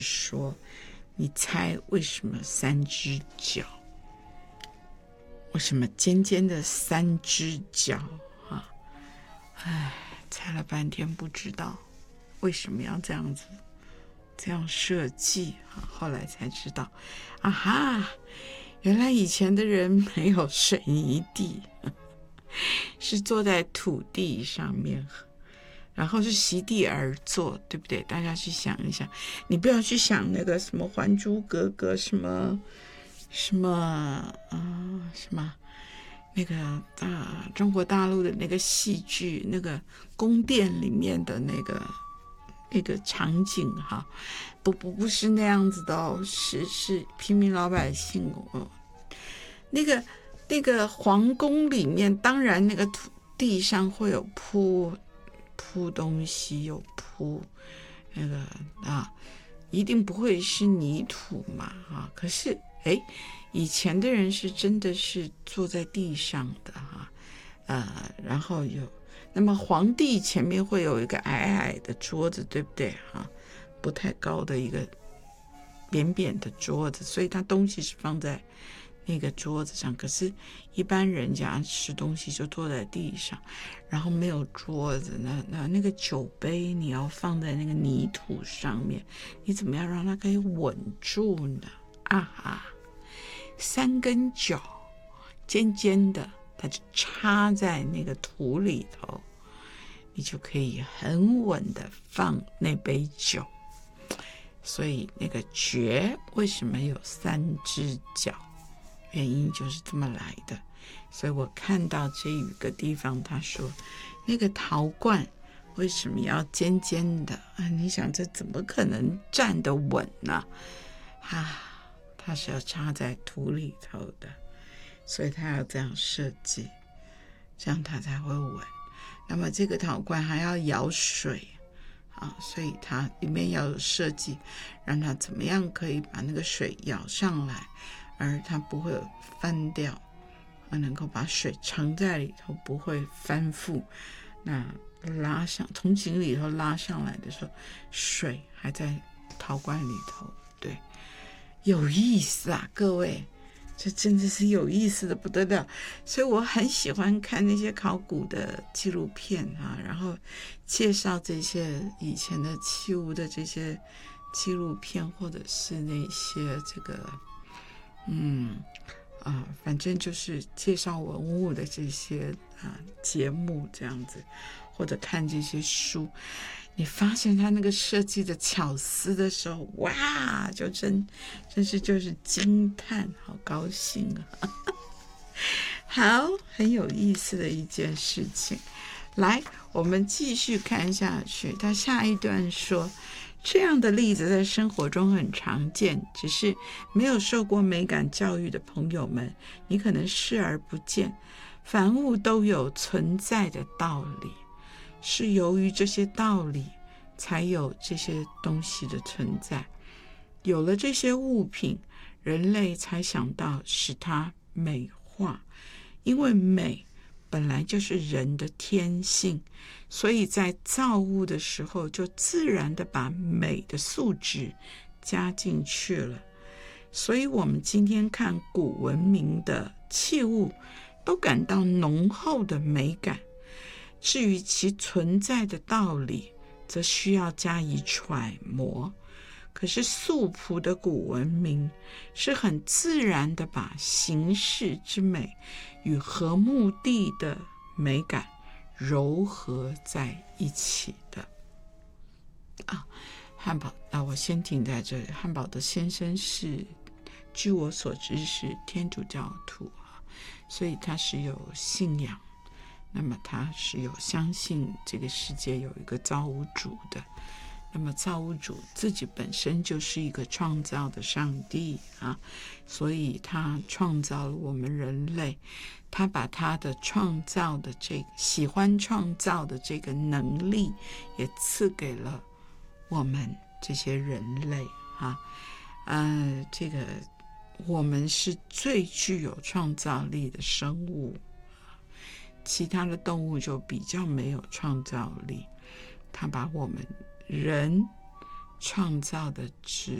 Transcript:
说，你猜为什么三只脚？为什么尖尖的三只脚啊？猜了半天不知道为什么要这样子这样设计啊，后来才知道，啊哈，原来以前的人没有水泥地，是坐在土地上面，然后是席地而坐，对不对？大家去想一想，你不要去想那个什么《还珠格格》什么那个中国大陆的那个戏剧，那个宫殿里面的那个场景哈，不是那样子的哦，是平民老百姓哦。那个皇宫里面，当然那个地上会有铺东西，有铺那个一定不会是泥土嘛可是以前的人是真的是坐在地上的然后那么皇帝前面会有一个矮矮的桌子，对不对不太高的一个扁扁的桌子，所以他东西是放在那个桌子上。可是一般人家吃东西就坐在地上，然后没有桌子，那个酒杯你要放在那个泥土上面，你怎么样让它可以稳住呢？三根脚尖尖的，它就插在那个土里头，你就可以很稳的放那杯酒。所以那个爵为什么有三只脚，原因就是这么来的。所以我看到这一个地方他说那个陶罐为什么要尖尖的你想这怎么可能站得稳呢它是要插在土里头的，所以它要这样设计，这样它才会稳。那么这个陶罐还要舀水所以它里面要有设计，让它怎么样可以把那个水舀上来，而它不会翻掉，能够把水盛在里头，不会翻覆。那拉上从井里头拉上来的时候，水还在陶罐里头，对，有意思各位，这真的是有意思的不得了。所以我很喜欢看那些考古的纪录片然后介绍这些以前的器物的这些纪录片，或者是那些这个反正就是介绍文物的这些节目这样子，或者看这些书，你发现他那个设计的巧思的时候，哇，就真是就是惊叹，好高兴好，很有意思的一件事情。来，我们继续看下去。他下一段说，这样的例子在生活中很常见，只是没有受过美感教育的朋友们，你可能视而不见。凡物都有存在的道理，是由于这些道理才有这些东西的存在。有了这些物品，人类才想到使它美化，因为美本来就是人的天性，所以在造物的时候就自然的把美的素质加进去了。所以我们今天看古文明的器物，都感到浓厚的美感。至于其存在的道理，则需要加以揣摩。可是素朴的古文明是很自然的把形式之美与和睦地的美感糅合在一起的汉堡我先停在这里。汉堡的先生是，据我所知是天主教徒所以他是有信仰，那么他是有相信这个世界有一个造物主的。那么造物主自己本身就是一个创造的上帝所以他创造了我们人类，他把他的创造的喜欢创造的这个能力也赐给了我们这些人类这个我们是最具有创造力的生物，其他的动物就比较没有创造力。他把我们人创造的旨